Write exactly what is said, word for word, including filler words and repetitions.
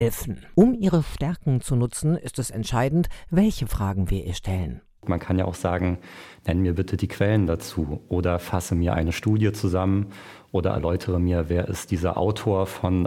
helfen. Um ihre Stärken zu nutzen, ist es entscheidend, welche Fragen wir ihr stellen. Man kann ja auch sagen, nenn mir bitte die Quellen dazu oder fasse mir eine Studie zusammen oder erläutere mir, wer ist dieser Autor von